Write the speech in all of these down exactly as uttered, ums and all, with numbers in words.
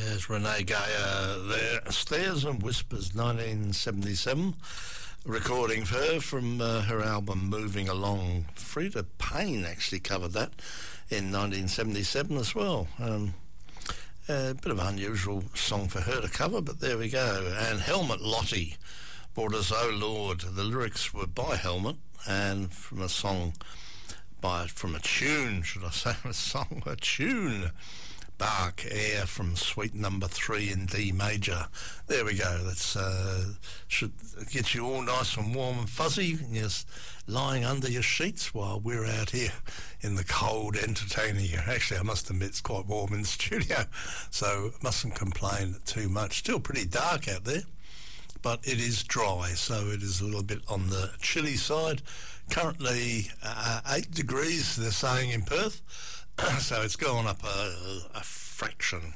There's Renee Gayer there. Stairs and Whispers, nineteen seventy-seven. Recording for her from uh, her album Moving Along. Frida Payne actually covered that in nineteen seventy-seven as well. Um, a bit of an unusual song for her to cover, but there we go. And Helmut Lotti brought us Oh Lord. The lyrics were by Helmut and from a song by, from a tune, should I say, a song, a tune. Bach Air from Suite Number Three in D major. There we go. That's uh, should get you all nice and warm and fuzzy, and you're lying under your sheets while we're out here in the cold entertaining you. Actually, I must admit it's quite warm in the studio, so mustn't complain too much. Still pretty dark out there, but it is dry, so it is a little bit on the chilly side. Currently uh, eight degrees, they're saying, in Perth. So it's gone up a, a fraction.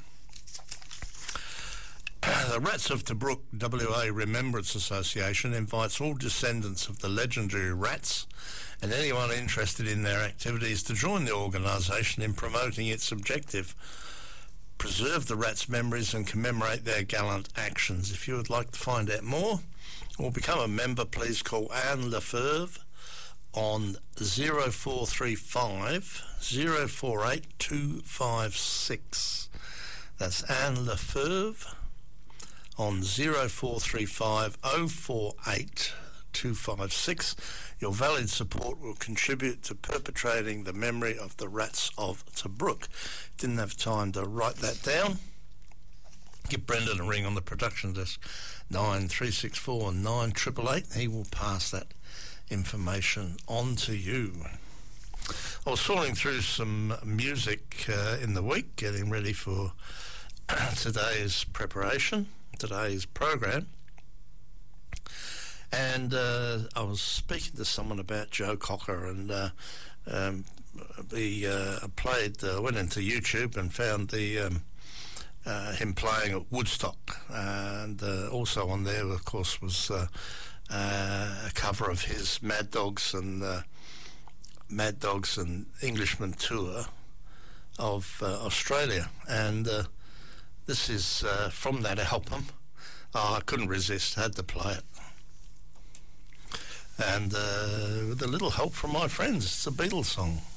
The Rats of Tobruk W A Remembrance Association invites all descendants of the legendary Rats and anyone interested in their activities to join the organisation in promoting its objective: preserve the Rats' memories and commemorate their gallant actions. If you would like to find out more or become a member, please call Anne Lefebvre on zero four three five, zero four eight, two five six. That's Anne Lefebvre on zero four three five, zero four eight, two five six. Your valid support will contribute to perpetuating the memory of the Rats of Tobruk. Didn't have time to write that down. Give Brendan a ring on the production desk, nine three six four, nine eight eight eight. He will pass that information on to you. I was sorting through some music uh, in the week, getting ready for today's preparation, today's program, and uh, I was speaking to someone about Joe Cocker, and uh, um, he uh, played, uh, went into YouTube and found the um, uh, him playing at Woodstock, and uh, also on there, of course, was uh, Uh, a cover of his Mad Dogs and uh, Mad Dogs and Englishman tour of uh, Australia, and uh, this is uh, from that album. Oh, I couldn't resist, had to play it, and uh, with a little help from my friends. It's a Beatles song.